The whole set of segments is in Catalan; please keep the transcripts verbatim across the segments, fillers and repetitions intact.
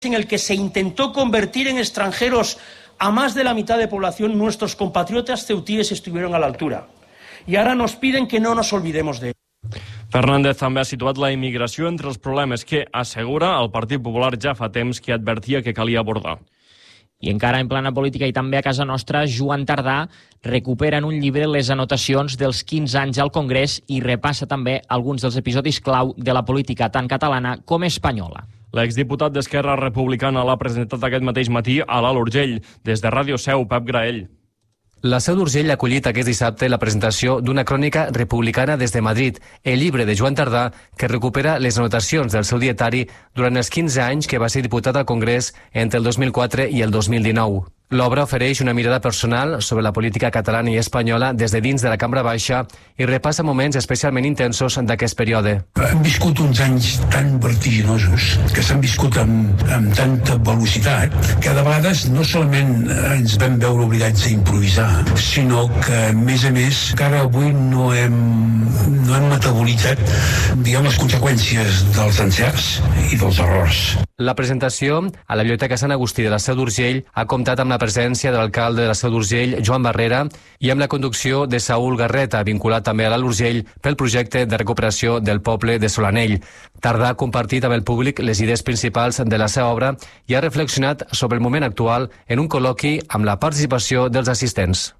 en el que se intentó convertir en extranjeros a más de la mitad de población, nuestros compatriotas ceutíes estuvieron a la altura. Y ahora nos piden que no nos olvidemos de ello. Fernández també ha situat la immigració entre els problemes que, assegura, el Partit Popular ja fa temps que advertia que calia abordar. I encara en plana política i també a casa nostra, Joan Tardà recupera en un llibre les anotacions dels quinze anys al Congrés i repassa també alguns dels episodis clau de la política tant catalana com espanyola. L'exdiputat d'Esquerra Republicana l'ha presentat aquest mateix matí a l'Alt Urgell. Des de Ràdio Seu, Pep Graell. La Seu d'Urgell ha acollit aquest dissabte la presentació d'una crònica republicana des de Madrid, el llibre de Joan Tardà, que recupera les anotacions del seu dietari durant els quinze anys que va ser diputat al Congrés entre el dos mil quatre i el dos mil dinou. L'obra ofereix una mirada personal sobre la política catalana i espanyola des de dins de la Cambra Baixa i repassa moments especialment intensos d'aquest període. Hem viscut uns anys tan vertiginosos, que s'han viscut amb, amb tanta velocitat, que de vegades no solament ens vam veure obligats a improvisar, sinó que, a més a més, encara avui no hem, no hem metabolitzat, diguem, les conseqüències dels encerts i dels errors. La presentació a la Biblioteca Sant Agustí de la Seu d'Urgell ha comptat amb la presència de l'alcalde de la Seu d'Urgell, Joan Barrera, i amb la conducció de Saúl Garreta, vinculat també a l'Alt Urgell pel projecte de recuperació del poble de Solanell. Tardà ha compartit amb el públic les idees principals de la seva obra i ha reflexionat sobre el moment actual en un col·loqui amb la participació dels assistents.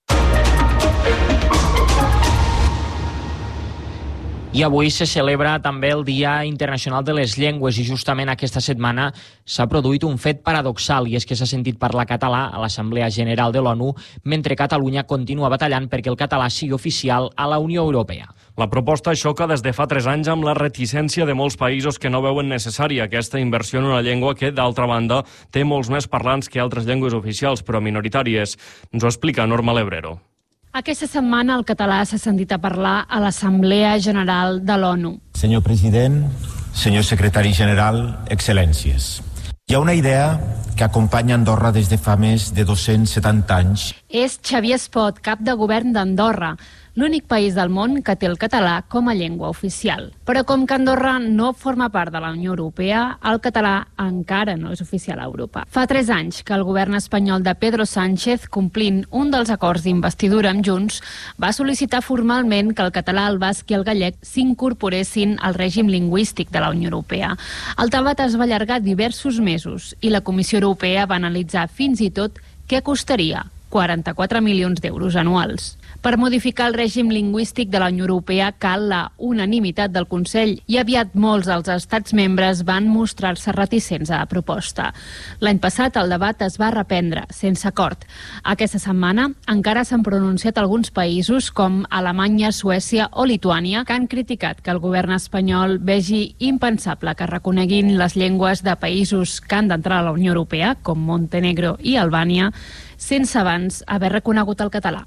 I avui se celebra també el Dia Internacional de les Llengües i justament aquesta setmana s'ha produït un fet paradoxal i és que s'ha sentit parlar català a l'Assemblea General de l'ONU mentre Catalunya continua batallant perquè el català sigui oficial a la Unió Europea. La proposta xoca des de fa tres anys amb la reticència de molts països que no veuen necessària aquesta inversió en una llengua que, d'altra banda, té molts més parlants que altres llengües oficials però minoritàries. Ens ho explica Norma Lebrero. Aquesta setmana el català s'ha sentit a parlar a l'Assemblea General de l'ONU. Senyor president, senyor secretari general, excel·lències. Hi ha una idea que acompanya Andorra des de fa més de dos-cents setanta anys. És Xavier Espot, cap de govern d'Andorra, l'únic país del món que té el català com a llengua oficial. Però com que Andorra no forma part de la Unió Europea, el català encara no és oficial a Europa. Fa tres anys que el govern espanyol de Pedro Sánchez, complint un dels acords d'investidura amb Junts, va sol·licitar formalment que el català, el basc i el gallec s'incorporessin al règim lingüístic de la Unió Europea. El debat es va allargar diversos mesos i la Comissió Europea va analitzar fins i tot què costaria quaranta-quatre milions d'euros anuals. Per modificar el règim lingüístic de la Unió Europea cal la unanimitat del Consell i aviat molts dels estats membres van mostrar-se reticents a la proposta. L'any passat el debat es va reprendre, sense acord. Aquesta setmana encara s'han pronunciat alguns països com Alemanya, Suècia o Lituània que han criticat que el govern espanyol vegi impensable que reconeguin les llengües de països que han d'entrar a la Unió Europea, com Montenegro i Albània, sense abans haver reconegut el català.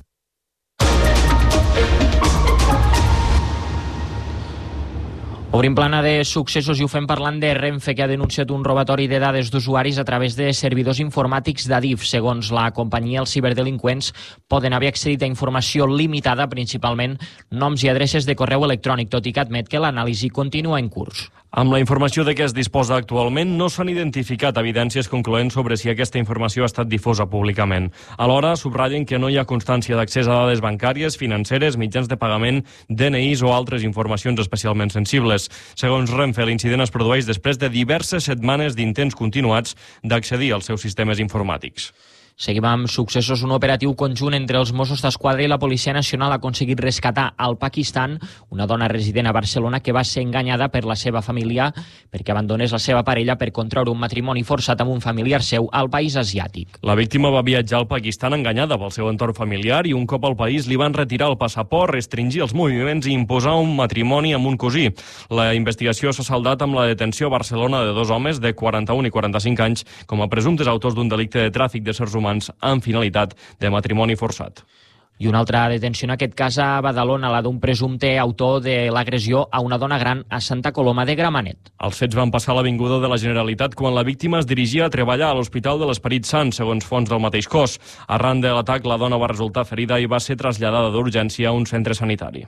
Obrim plana de successos i ho fem parlant de Renfe, que ha denunciat un robatori de dades d'usuaris a través de servidors informàtics d'Adif. Segons la companyia, els ciberdelinqüents poden haver accedit a informació limitada, principalment noms i adreces de correu electrònic, tot i que admet que l'anàlisi continua en curs. Amb la informació de què es disposa actualment, no s'han identificat evidències concloents sobre si aquesta informació ha estat difosa públicament. Alhora, subratllen que no hi ha constància d'accés a dades bancàries, financeres, mitjans de pagament, D N Is o altres informacions especialment sensibles. Segons Renfe, l'incident es produeix després de diverses setmanes d'intents continuats d'accedir als seus sistemes informàtics. Seguim amb successos. Un operatiu conjunt entre els Mossos d'Esquadra i la Policia Nacional ha aconseguit rescatar al Pakistan una dona resident a Barcelona que va ser enganyada per la seva família perquè abandonés la seva parella per contraure un matrimoni forçat amb un familiar seu al país asiàtic. La víctima va viatjar al Pakistan enganyada pel seu entorn familiar i un cop al país li van retirar el passaport, restringir els moviments i imposar un matrimoni amb un cosí. La investigació s'ha saldat amb la detenció a Barcelona de dos homes de quaranta-un i quaranta-cinc anys com a presumptes autors d'un delicte de tràfic d'éssers humans amb finalitat de matrimoni forçat. I una altra detenció, en aquest cas a Badalona, la d'un presumpte autor de l'agressió a una dona gran a Santa Coloma de Gramenet. Els fets van passar a l'Avinguda de la Generalitat quan la víctima es dirigia a treballar a l'Hospital de l'Esperit Sant, segons fonts del mateix cos. Arran de l'atac, la dona va resultar ferida i va ser traslladada d'urgència a un centre sanitari.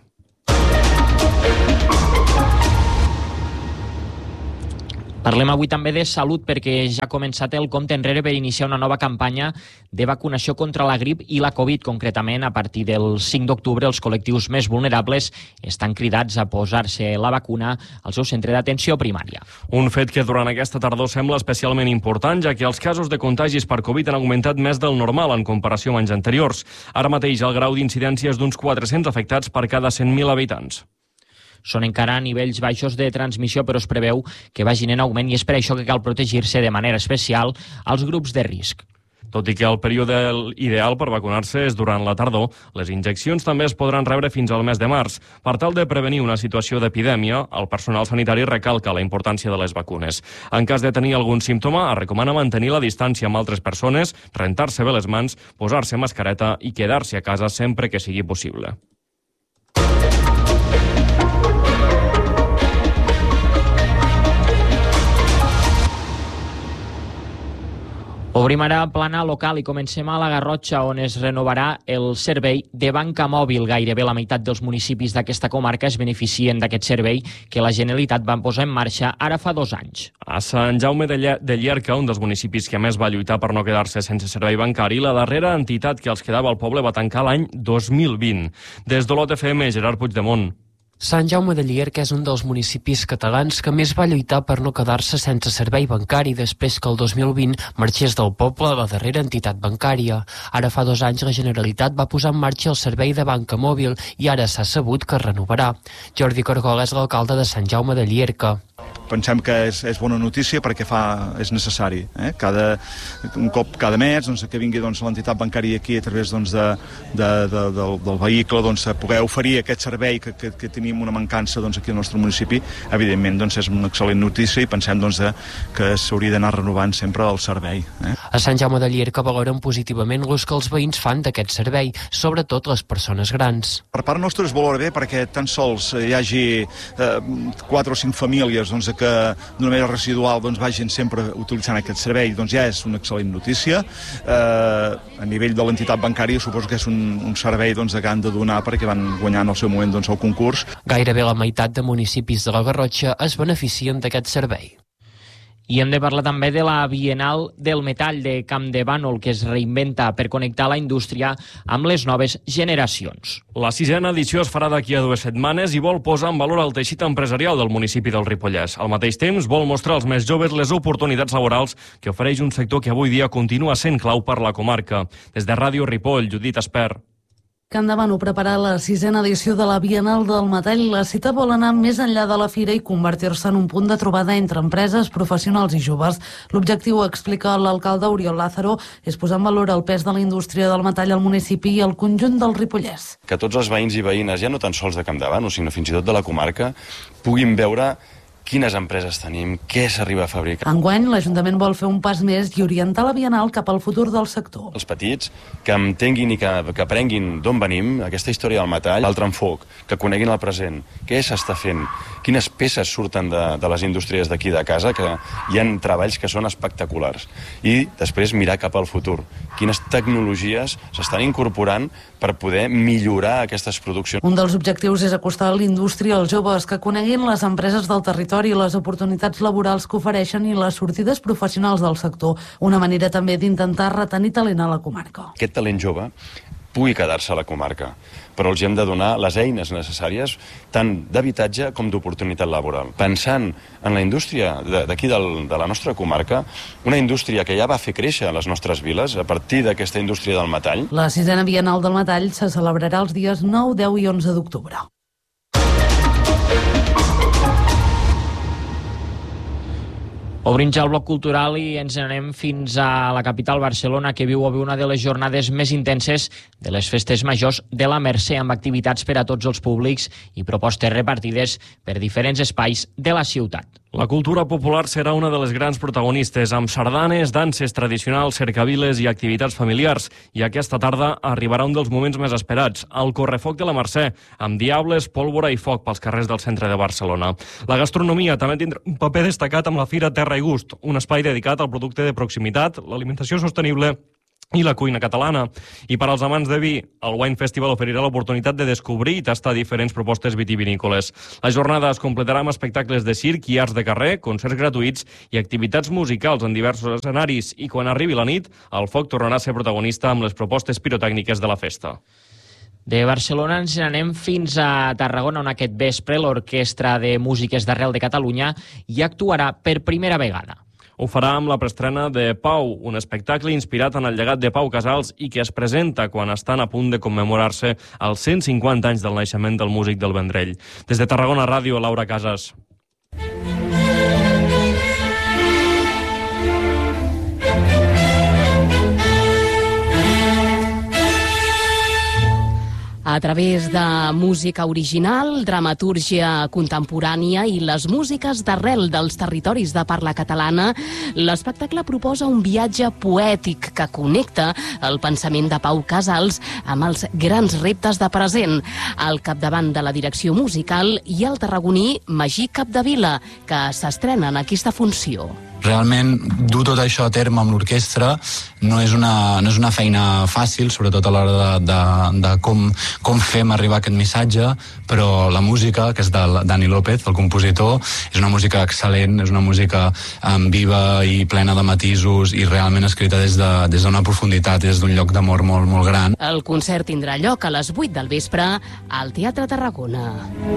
Parlem avui també de salut perquè ja ha començat el compte enrere per iniciar una nova campanya de vacunació contra la grip i la Covid. Concretament, a partir del cinc d'octubre, els col·lectius més vulnerables estan cridats a posar-se la vacuna al seu centre d'atenció primària. Un fet que durant aquesta tardor sembla especialment important, ja que els casos de contagis per Covid han augmentat més del normal en comparació amb anys anteriors. Ara mateix el grau d'incidència és d'uns quatre-cents afectats per cada cent mil habitants. Són encara nivells baixos de transmissió, però es preveu que vagin en augment i és per això que cal protegir-se de manera especial als grups de risc. Tot i que el període ideal per vacunar-se és durant la tardor, les injeccions també es podran rebre fins al mes de març. Per tal de prevenir una situació d'epidèmia, el personal sanitari recalca la importància de les vacunes. En cas de tenir algun símptoma, es recomana mantenir la distància amb altres persones, rentar-se bé les mans, posar-se mascareta i quedar-se a casa sempre que sigui possible. Obrim ara plana local i comencem a la Garrotxa, on es renovarà el servei de banca mòbil. Gairebé la meitat dels municipis d'aquesta comarca es beneficien d'aquest servei que la Generalitat va posar en marxa ara fa dos anys. A Sant Jaume de Llierca, un dels municipis que més va lluitar per no quedar-se sense servei bancari, la darrera entitat que els quedava al poble va tancar l'any dos mil vint. Des d'Olot F M, Gerard Puigdemont. Sant Jaume de Llierca és un dels municipis catalans que més va lluitar per no quedar-se sense servei bancari després que el dos mil vint marxés del poble la darrera entitat bancària. Ara fa dos anys la Generalitat va posar en marxa el servei de banca mòbil i ara s'ha sabut que es renovarà. Jordi Cargol és l'alcalde de Sant Jaume de Llierca. Pensem que és, és bona notícia perquè fa, és necessari. Eh? Cada, un cop cada mes doncs, que vingui doncs, l'entitat bancària aquí a través doncs, de, de, de, del, del vehicle doncs, a poder oferir aquest servei que, que, que tenim una mancança doncs, aquí al nostre municipi, evidentment doncs, és una excel·lent notícia i pensem doncs, de, que s'hauria d'anar renovant sempre el servei. Eh? A Sant Jaume de Llierca valoren positivament l'ús que els veïns fan d'aquest servei, sobretot les persones grans. Per part nostra es valora bé perquè tan sols hi hagi eh, quatre o cinc famílies doncs, que d'una manera residual doncs, vagin sempre utilitzant aquest servei, doncs ja és una excel·lent notícia. Eh, a nivell de l'entitat bancària suposo que és un, un servei doncs, que han de donar perquè van guanyar en el seu moment doncs, el concurs. Gairebé la meitat de municipis de la Garrotxa es beneficien d'aquest servei. I hem de parlar també de la Bienal del Metall de Campdevànol, que es reinventa per connectar la indústria amb les noves generacions. La sisena edició es farà d'aquí a dues setmanes i vol posar en valor el teixit empresarial del municipi del Ripollès. Al mateix temps, vol mostrar als més joves les oportunitats laborals que ofereix un sector que avui dia continua sent clau per la comarca. Des de Ràdio Ripoll, Judit Esper. Campdevànol prepara la sisena edició de la Bienal del Metall. La cita vol anar més enllà de la fira i convertir-se en un punt de trobada entre empreses, professionals i joves. L'objectiu, explica l'alcalde Oriol Lázaro, és posar en valor el pes de la indústria del metall al municipi i al conjunt del Ripollès. Que tots els veïns i veïnes, ja no tan sols de Campdevànol, sinó fins i tot de la comarca, puguin veure quines empreses tenim, què s'arriba a fabricar. Enguany, l'Ajuntament vol fer un pas més i orientar la Bienal cap al futur del sector. Els petits, que entenguin i que, que aprenguin d'on venim, aquesta història del metall, l'altre enfoc, que coneguin el present, què s'està fent, quines peces surten de, de les indústries d'aquí de casa, que hi ha treballs que són espectaculars. I després mirar cap al futur, quines tecnologies s'estan incorporant per poder millorar aquestes produccions. Un dels objectius és acostar l'indústria als joves, que coneguin les empreses del territori, les oportunitats laborals que ofereixen i les sortides professionals del sector. Una manera també d'intentar retenir talent a la comarca. Aquest talent jove pugui quedar-se a la comarca, però els hem de donar les eines necessàries tant d'habitatge com d'oportunitat laboral. Pensant en la indústria d'aquí de la nostra comarca, una indústria que ja va fer créixer les nostres viles a partir d'aquesta indústria del metall. La sisena Bienal del Metall se celebrarà els dies nou, deu i onze d'octubre. Obrim ja el bloc cultural i ens anem fins a la capital, Barcelona, que viu avui una de les jornades més intenses de les festes majors de la Mercè, amb activitats per a tots els públics i propostes repartides per diferents espais de la ciutat. La cultura popular serà una de les grans protagonistes, amb sardanes, danses tradicionals, cercaviles i activitats familiars. I aquesta tarda arribarà un dels moments més esperats, el Correfoc de la Mercè, amb diables, pólvora i foc pels carrers del centre de Barcelona. La gastronomia també tindrà un paper destacat amb la Fira Terra i Gust, un espai dedicat al producte de proximitat, l'alimentació sostenible i la cuina catalana. I per als amants de vi, el Wine Festival oferirà l'oportunitat de descobrir i tastar diferents propostes vitivinícoles. La jornada es completarà amb espectacles de circ i arts de carrer, concerts gratuïts i activitats musicals en diversos escenaris. I quan arribi la nit, el foc tornarà a ser protagonista amb les propostes pirotècniques de la festa. De Barcelona ens anem fins a Tarragona, on aquest vespre l'Orquestra de Músiques d'Arrel de Catalunya hi actuarà per primera vegada. Ho farà amb la preestrena de Pau, un espectacle inspirat en el llegat de Pau Casals i que es presenta quan estan a punt de commemorar-se els cent cinquanta anys del naixement del músic del Vendrell. Des de Tarragona Ràdio, Laura Casas. A través de música original, dramatúrgia contemporània i les músiques d'arrel dels territoris de parla catalana, l'espectacle proposa un viatge poètic que connecta el pensament de Pau Casals amb els grans reptes de present. Al capdavant de la direcció musical hi ha el tarragoní Magí Capdevila, que s'estrena en aquesta funció. Realment, dur tot això a terme amb l'orquestra no és una, no és una feina fàcil, sobretot a l'hora de, de, de com, com fem arribar aquest missatge, però la música, que és de Dani López, el compositor, és una música excel·lent, és una música um, viva i plena de matisos i realment escrita des de, des d'una profunditat, des d'un lloc d'amor molt, molt gran. El concert tindrà lloc a les vuit del vespre al Teatre Tarragona.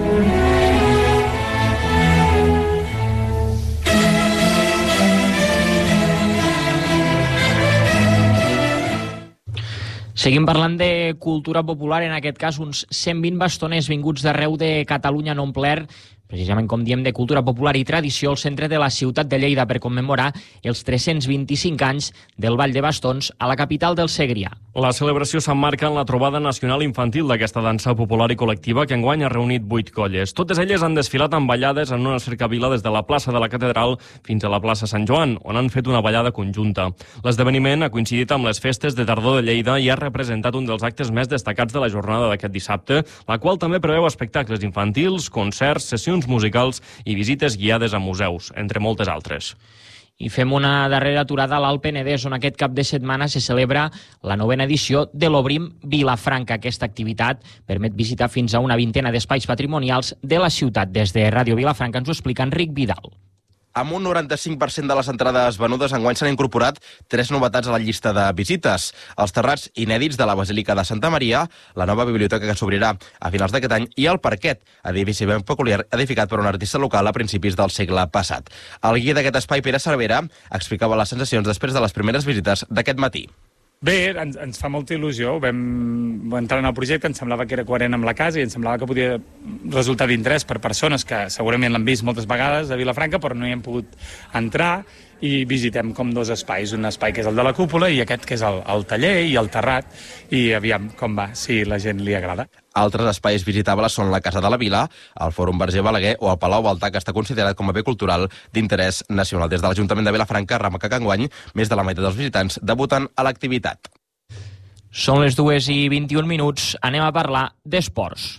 Seguim parlant de cultura popular, en aquest cas uns cent vint bastoners vinguts d'arreu de Catalunya han omplert, precisament com diem, de cultura popular i tradició, el centre de la ciutat de Lleida per commemorar els tres-cents vint-i-cinc anys del Ball de Bastons a la capital del Segrià. La celebració s'emmarca en la trobada nacional infantil d'aquesta dansa popular i col·lectiva que enguany ha reunit vuit colles. Totes elles han desfilat amb ballades en una cercavila des de la plaça de la Catedral fins a la plaça Sant Joan, on han fet una ballada conjunta. L'esdeveniment ha coincidit amb les festes de tardor de Lleida i ha representat un dels actes més destacats de la jornada d'aquest dissabte, la qual també preveu espectacles infantils, concerts, sessions musicals i visites guiades a museus, entre moltes altres. I fem una darrera aturada a l'Alt Penedès, on aquest cap de setmana se celebra la novena edició de l'Obrim Vilafranca. Aquesta activitat permet visitar fins a una vintena d'espais patrimonials de la ciutat. Des de Ràdio Vilafranca ens ho explica Enric Vidal. Amb un noranta-cinc per cent de les entrades venudes, enguany s'han incorporat tres novetats a la llista de visites. Els terrats inèdits de la Basílica de Santa Maria, la nova biblioteca que s'obrirà a finals d'aquest any i el Parquet, edifici ben peculiar edificat per un artista local a principis del segle passat. El guia d'aquest espai, Pere Cervera, explicava les sensacions després de les primeres visites d'aquest matí. Bé, ens, ens fa molta il·lusió. Vam entrar en el projecte, ens semblava que era coherent amb la casa i ens semblava que podia resultar d'interès per persones que segurament l'han vist moltes vegades a Vilafranca, però no hi hem pogut entrar, i visitem com dos espais, un espai que és el de la cúpula i aquest que és el, el taller i el terrat, i aviam com va, si la gent li agrada. Altres espais visitables són la Casa de la Vila, el Fòrum Verger Balaguer o el Palau Baltà, que està considerat com a bé cultural d'interès nacional. Des de l'Ajuntament de Vilafranca remarca que enguany més de la meitat dels visitants debuten a l'activitat. Són les dues i vint-i-un minuts, anem a parlar d'esports.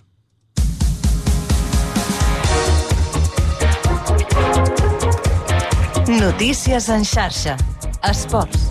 Notícies en xarxa. Esports.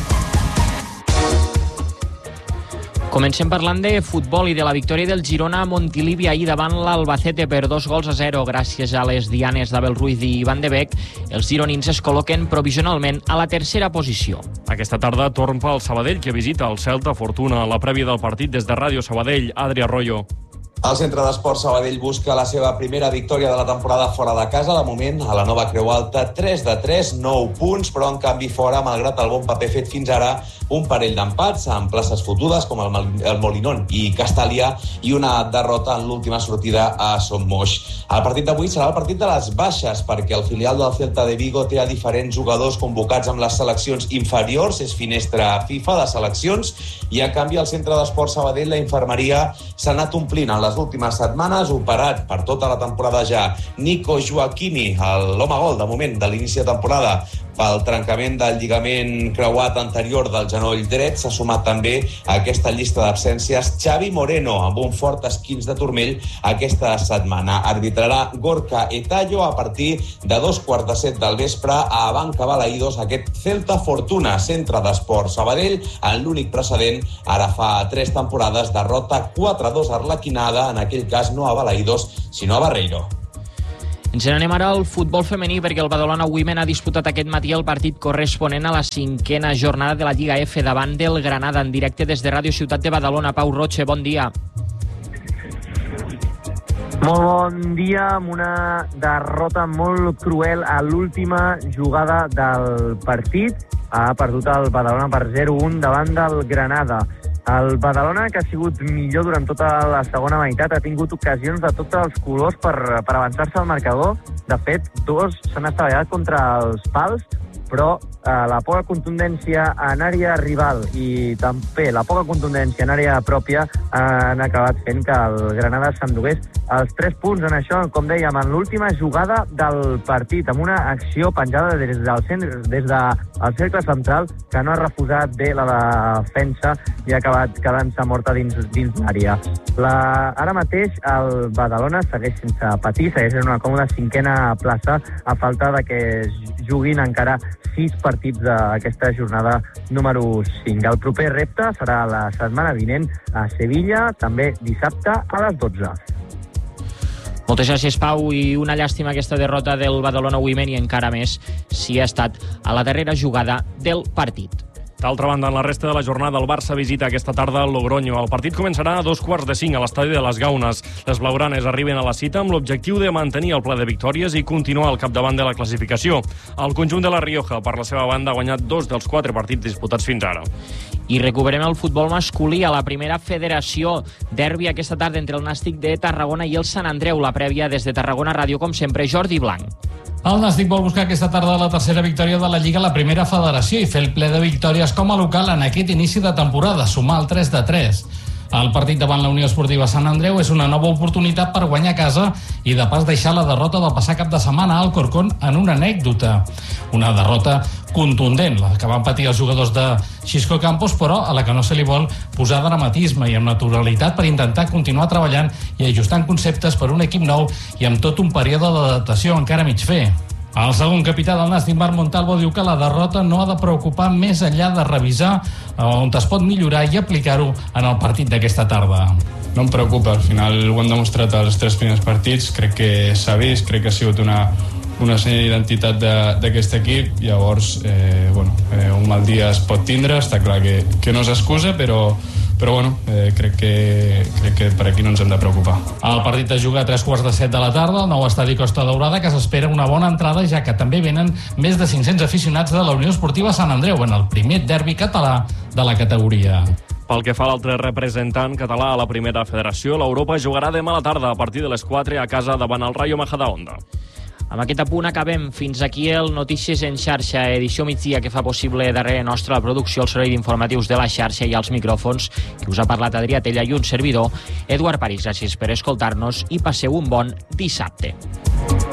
Comencem parlant de futbol i de la victòria del Girona a Montilivi ahir davant l'Albacete per dos gols a zero. Gràcies a les dianes d'Abel Ruiz i Van de Beek, els gironins es col·loquen provisionalment a la tercera posició. Aquesta tarda torna el Sabadell, que visita el Celta Fortuna. A la prèvia del partit des de Ràdio Sabadell, Adri Arroyo. El Centre d'Esports Sabadell busca la seva primera victòria de la temporada fora de casa. De moment, a la nova Creu Alta, tres de tres, nou punts, però en canvi fora, malgrat el bon paper fet fins ara, un parell d'empats amb places fotudes com el, el Molinón i Castalia i una derrota en l'última sortida a Son Moix. El partit d'avui serà el partit de les baixes, perquè el filial del Celta de Vigo té a diferents jugadors convocats amb les seleccions inferiors, és finestra FIFA de seleccions, i a canvi al Centre d'Esports Sabadell la infermeria s'ha anat omplint en les últimes setmanes, operat per tota la temporada ja Nico Joaquini, l'home gol de moment de l'inici de temporada pel trencament del lligament creuat anterior del genoll dret. S'ha sumat també a aquesta llista d'absències Xavi Moreno, amb un fort esquinç de turmell aquesta setmana. Arbitrarà Gorka Etallo a partir de dos quarts de set del vespre a Banca Balaïdos, aquest Celta Fortuna, centre d'esport Sabadell, en l'únic precedent, ara fa tres temporades, derrota quatre a dos arlequinada, en aquell cas no a Balaïdos, sinó a Barreiro. Ens n'anem ara al futbol femení, perquè el Badalona Women ha disputat aquest matí el partit corresponent a la cinquena jornada de la Lliga F davant del Granada, en directe des de Ràdio Ciutat de Badalona. Pau Roche, bon dia. Molt bon dia, amb una derrota molt cruel a l'última jugada del partit. Ha perdut el Badalona per zero a un davant del Granada. El Badalona, que ha sigut millor durant tota la segona meitat, ha tingut ocasions de tots els colors per, per avançar-se al marcador. De fet, dos s'han estavellat contra els pals, però eh, la poca contundència en àrea rival i també la poca contundència en àrea pròpia han acabat fent que el Granada s'endugués els tres punts en això, com dèiem, en l'última jugada del partit, amb una acció penjada des del centre, des del cercle central, que no ha refusat bé la defensa i ha acabat quedant-se morta dins, dins l'àrea. La, ara mateix el Badalona segueix sense patir, segueix en una còmoda cinquena plaça, a falta de que juguin encara sis partits d'aquesta jornada número cinc. El proper repte serà la setmana vinent a Sevilla, també dissabte a les dotze. Moltes gràcies, Pau, i una llàstima aquesta derrota del Badalona Women, i encara més si ha estat a la darrera jugada del partit. D'altra banda, en la resta de la jornada, el Barça visita aquesta tarda el Logroño. El partit començarà a dos quarts de cinc a l'estadi de les Gaunes. Les blaugranes arriben a la cita amb l'objectiu de mantenir el pla de victòries i continuar al capdavant de la classificació. El conjunt de la Rioja, per la seva banda, ha guanyat dos dels quatre partits disputats fins ara. I recuperem el futbol masculí a la primera federació. Derbi aquesta tarda entre el Nàstic de Tarragona i el Sant Andreu. La prèvia des de Tarragona Ràdio, com sempre, Jordi Blanc. El Nàstic vol buscar aquesta tarda la tercera victòria de la Lliga a la primera federació i fer el ple de victòries com a local en aquest inici de temporada, sumar el tres de tres. El partit davant la Unió Esportiva Sant Andreu és una nova oportunitat per guanyar a casa i de pas deixar la derrota del passat cap de setmana al Alcorcón en una anècdota. Una derrota contundent, la que van patir els jugadors de Xisco Campos, però a la que no se li vol posar dramatisme i amb naturalitat per intentar continuar treballant i ajustant conceptes per un equip nou i amb tot un període d'adaptació encara mig fer. El segon capità del Nàstic, Marc Montalvo, diu que la derrota no ha de preocupar més enllà de revisar on es pot millorar i aplicar-ho en el partit d'aquesta tarda. No em preocupa, al final ho han demostrat els tres primers partits, crec que s'ha vist, crec que ha sigut una, una senya d'identitat d'aquest equip, llavors eh, bueno, eh, un mal dia es pot tindre, està clar que, que no s'excusa, però però bueno, eh, crec, que, crec que per aquí no ens hem de preocupar. El partit es juga a tres quarts de set de la tarda al nou estadi Costa Daurada, que s'espera una bona entrada, ja que també venen més de cinc-cents aficionats de la Unió Esportiva Sant Andreu en el primer derbi català de la categoria. Pel que fa a l'altre representant català a la primera federació, l'Europa jugarà demà a la tarda a partir de les quatre a casa davant el Rayo Majadahonda. Amb aquest apunt acabem. Fins aquí el Notícies en xarxa, edició migdia, que fa possible darrere nostra la producció, el servei d'informatius de la xarxa i els micròfons, que us ha parlat Adrià Tella i un servidor, Eduard París. Gràcies per escoltar-nos i passeu un bon dissabte.